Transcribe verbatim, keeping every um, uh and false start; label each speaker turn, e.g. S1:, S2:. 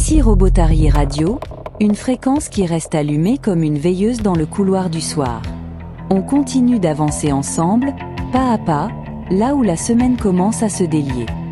S1: Ici Robotari Radio, une fréquence qui reste allumée comme une veilleuse dans le couloir du soir. On continue d'avancer ensemble, pas à pas, là où la semaine commence à se délier.